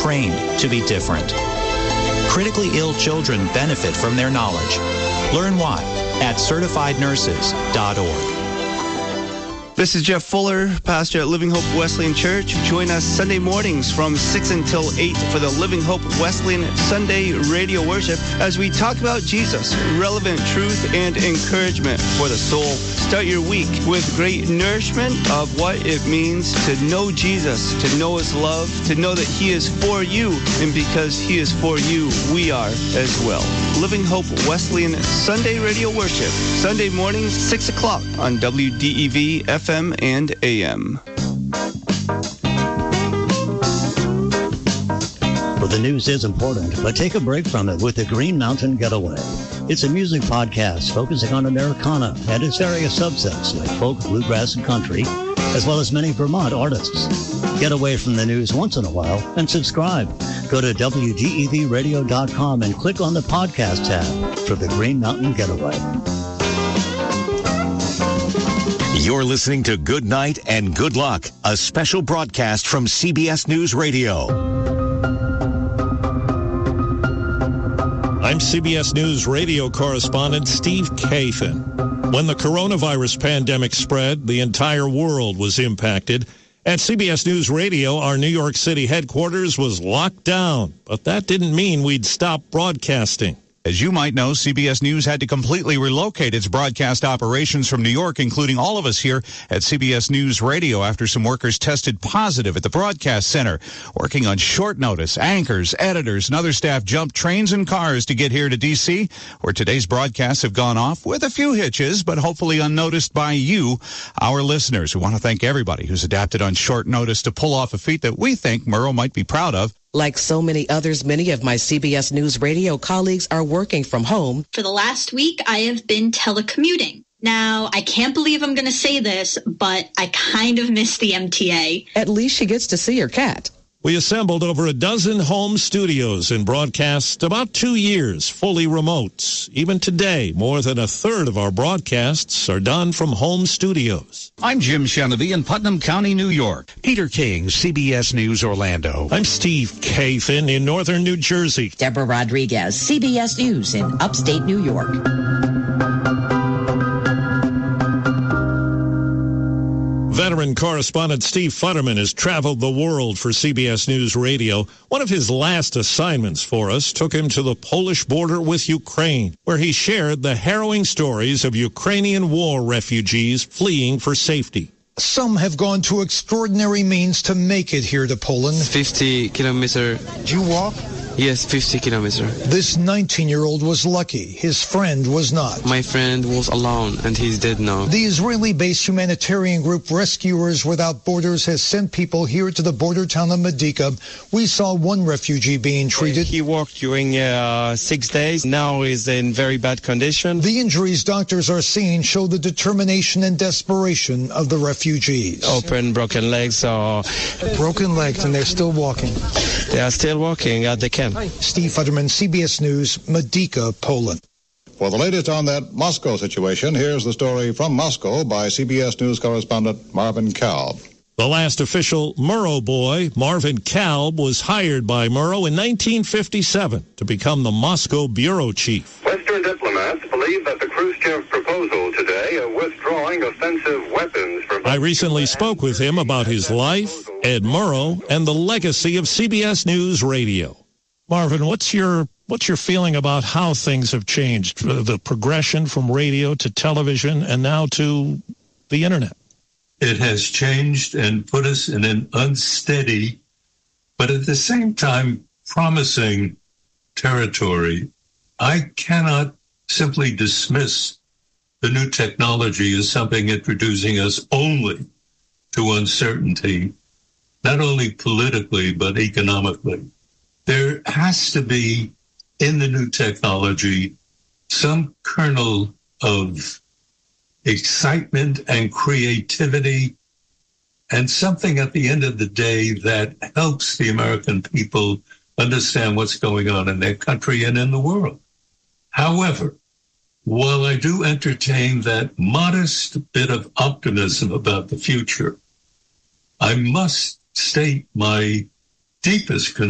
trained to be different. Critically ill children benefit from their knowledge. Learn why at certifiednurses.org. This is Jeff Fuller, pastor at Living Hope Wesleyan Church. Join us Sunday mornings from 6 until 8 for the Living Hope Wesleyan Sunday radio worship as we talk about Jesus, relevant truth and encouragement for the soul. Start your week with great nourishment of what it means to know Jesus, to know his love, to know that he is for you, and because he is for you, we are as well. Living Hope Wesleyan Sunday radio worship, Sunday mornings, 6 o'clock on WDEV FM and AM. Well, the news is important, but take a break from it with the Green Mountain Getaway. It's a music podcast focusing on Americana and its various subsets like folk, bluegrass, and country, as well as many Vermont artists. Get away from the news once in a while and subscribe. Go to WDEVradio.com and click on the podcast tab for the Green Mountain Getaway. You're listening to Good Night and Good Luck, a special broadcast from CBS News Radio. I'm CBS News radio correspondent Steve Kathan. When the coronavirus pandemic spread, the entire world was impacted. At CBS News Radio, our New York City headquarters was locked down, but that didn't mean we'd stop broadcasting. As you might know, CBS News had to completely relocate its broadcast operations from New York, including all of us here at CBS News Radio, after some workers tested positive at the broadcast center. Working on short notice, anchors, editors, and other staff jumped trains and cars to get here to D.C., where today's broadcasts have gone off with a few hitches, but hopefully unnoticed by you, our listeners. We want to thank everybody who's adapted on short notice to pull off a feat that we think Murrow might be proud of. Like so many others, many of my CBS News Radio colleagues are working from home. For the last week, I have been telecommuting. Now, I can't believe I'm going to say this, but I kind of miss the MTA. At least she gets to see her cat. We assembled over a dozen home studios and broadcast about 2 years, fully remote. Even today, more than a third of our broadcasts are done from home studios. I'm Jim Shenevy in Putnam County, New York. Peter King, CBS News Orlando. I'm Steve Kathan in northern New Jersey. Deborah Rodriguez, CBS News in upstate New York. Veteran correspondent Steve Futterman has traveled the world for CBS News Radio. One of his last assignments for us took him to the Polish border with Ukraine, where he shared the harrowing stories of Ukrainian war refugees fleeing for safety. Some have gone to extraordinary means to make it here to Poland. 50 kilometers. Did you walk? Yes, 50 kilometers. This 19-year-old was lucky. His friend was not. My friend was alone, and he's dead now. The Israeli-based humanitarian group Rescuers Without Borders has sent people here to the border town of Medica. We saw one refugee being treated. He walked during 6 days. Now he's in very bad condition. The injuries doctors are seeing show the determination and desperation of the refugees. Open, broken legs. Broken legs, and they're still walking. They are still walking at the camp. Steve Futterman, CBS News, Medica, Poland. For the latest on that Moscow situation, here's the story from Moscow by CBS News correspondent Marvin Kalb. The last official Murrow boy, Marvin Kalb, was hired by Murrow in 1957 to become the Moscow bureau chief. Western diplomats believe that the Khrushchev proposal today of withdrawing offensive weapons from... I recently spoke with him about his life, Ed Murrow, and the legacy of CBS News Radio. Marvin, what's your feeling about how things have changed, the progression from radio to television and now to the internet? It has changed and put us in an unsteady, but at the same time promising territory. I cannot simply dismiss the new technology as something introducing us only to uncertainty, not only politically, but economically. There has to be, in the new technology, some kernel of excitement and creativity, and something at the end of the day that helps the American people understand what's going on in their country and in the world. However, while I do entertain that modest bit of optimism about the future, I must state my deepest concern